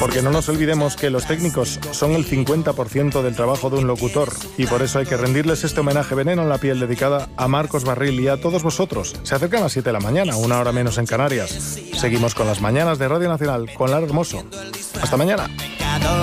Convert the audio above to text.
Porque no nos olvidemos que los técnicos son el 50% del trabajo de un locutor y por eso hay que rendirles este homenaje veneno en la piel dedicada a Marcos Barril y a todos vosotros. Se acercan las 7 de la mañana, 1 hora menos en Canarias. Seguimos con las mañanas de Radio Nacional con Lara Hermoso. Hasta mañana.